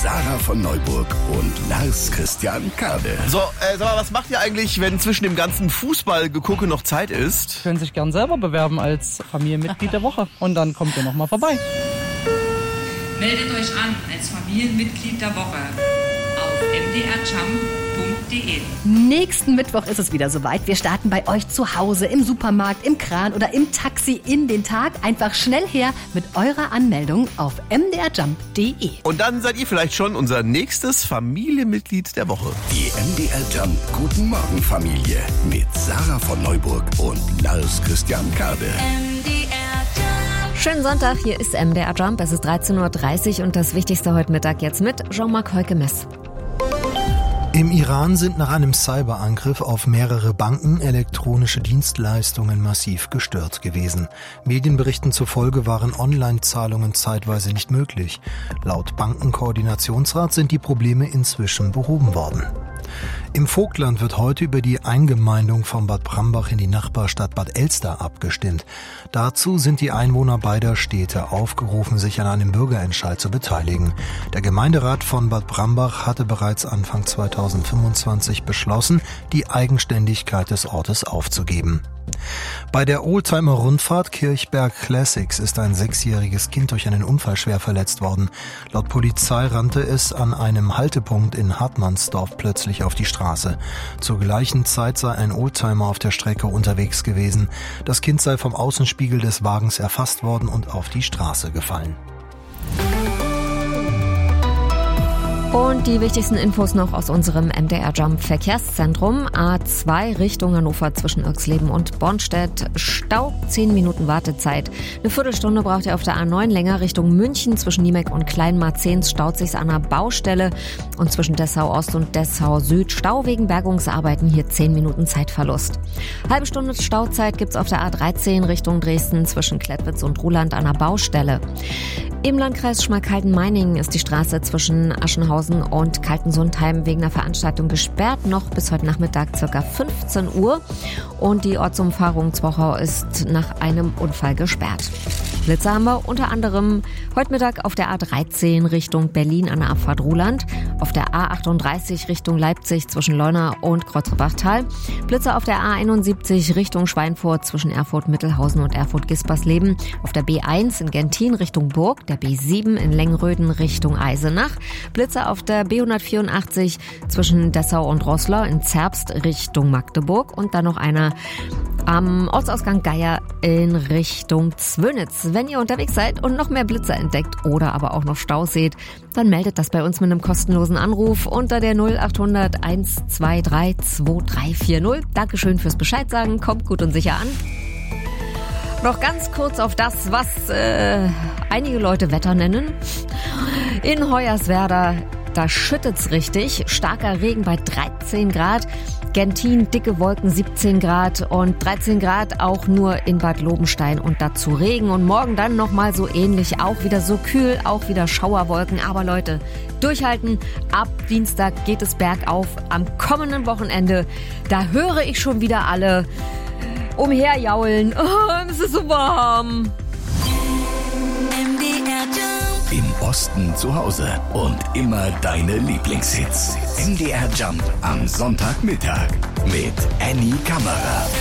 Sarah von Neuburg und Lars Christian Kade. So, sag mal, was macht ihr eigentlich, wenn zwischen dem ganzen Fußballgegucke noch Zeit ist? Können sich gern selber bewerben als Familienmitglied der Woche. Und dann kommt ihr nochmal vorbei. Meldet euch an als Familienmitglied der Woche auf mdrjump.de. Nächsten Mittwoch ist es wieder soweit. Wir starten bei euch zu Hause, im Supermarkt, im Kran oder im Taxi in den Tag. Einfach schnell her mit eurer Anmeldung auf mdrjump.de. Und dann seid ihr vielleicht schon unser nächstes Familienmitglied der Woche. Die MDR Jump Guten Morgen Familie mit Sarah von Neuburg und Lars Christian Kade. Schönen Sonntag, hier ist MDR Jump. Es ist 13.30 Uhr und das Wichtigste heute Mittag jetzt mit Jean-Marc Heukemes. Im Iran sind nach einem Cyberangriff auf mehrere Banken elektronische Dienstleistungen massiv gestört gewesen. Medienberichten zufolge waren Online-Zahlungen zeitweise nicht möglich. Laut Bankenkoordinationsrat sind die Probleme inzwischen behoben worden. Im Vogtland wird heute über die Eingemeindung von Bad Brambach in die Nachbarstadt Bad Elster abgestimmt. Dazu sind die Einwohner beider Städte aufgerufen, sich an einem Bürgerentscheid zu beteiligen. Der Gemeinderat von Bad Brambach hatte bereits Anfang 2025 beschlossen, die Eigenständigkeit des Ortes aufzugeben. Bei der Oldtimer-Rundfahrt Kirchberg Classics ist ein 6-jähriges Kind durch einen Unfall schwer verletzt worden. Laut Polizei rannte es an einem Haltepunkt in Hartmannsdorf plötzlich auf die Straße. Zur gleichen Zeit sei ein Oldtimer auf der Strecke unterwegs gewesen. Das Kind sei vom Außenspiegel des Wagens erfasst worden und auf die Straße gefallen. Und die wichtigsten Infos noch aus unserem MDR Jump Verkehrszentrum. A2 Richtung Hannover zwischen Irxleben und Bornstedt. Stau, 10 Minuten Wartezeit. Eine Viertelstunde braucht ihr auf der A9 länger Richtung München. Zwischen Niemek und Kleinmarzens staut sich's an einer Baustelle. Und zwischen Dessau Ost und Dessau Süd Stau wegen Bergungsarbeiten. Hier 10 Minuten Zeitverlust. Halbe Stunde Stauzeit gibt's auf der A13 Richtung Dresden zwischen Klettwitz und Ruhland an einer Baustelle. Im Landkreis Schmalkalden-Meiningen ist die Straße zwischen Aschenhausen und Kaltensundheim wegen einer Veranstaltung gesperrt, noch bis heute Nachmittag ca. 15 Uhr. Und die Ortsumfahrung Zwochau ist nach einem Unfall gesperrt. Blitze haben wir unter anderem heute Mittag auf der A13 Richtung Berlin an der Abfahrt Ruhland, auf der A38 Richtung Leipzig zwischen Leuna und Kreuzbachtal, Blitze auf der A71 Richtung Schweinfurt zwischen Erfurt-Mittelhausen und Erfurt-Gispersleben, auf der B1 in Gentin Richtung Burg, der B7 in Lengröden Richtung Eisenach, Blitze auf der B184 zwischen Dessau und Roßlau in Zerbst Richtung Magdeburg und dann noch einer am Ortsausgang Geier in Richtung Zwönitz. Wenn ihr unterwegs seid und noch mehr Blitze entdeckt oder aber auch noch Stau seht, dann meldet das bei uns mit einem kostenlosen Anruf unter der 0800 123 2340. Dankeschön fürs Bescheid sagen, kommt gut und sicher an. Noch ganz kurz auf das, was einige Leute Wetter nennen. In Hoyerswerda, da schüttet's richtig. Starker Regen bei 13 Grad. Gentin, dicke Wolken, 17 Grad und 13 Grad auch nur in Bad Lobenstein und dazu Regen. Und morgen dann nochmal so ähnlich, auch wieder so kühl, auch wieder Schauerwolken. Aber Leute, durchhalten. Ab Dienstag geht es bergauf. Am kommenden Wochenende, da höre ich schon wieder alle umherjaulen. Oh, es ist so warm. Im Osten zu Hause und immer deine Lieblingshits. MDR Jump am Sonntagmittag mit Annie Kammerer.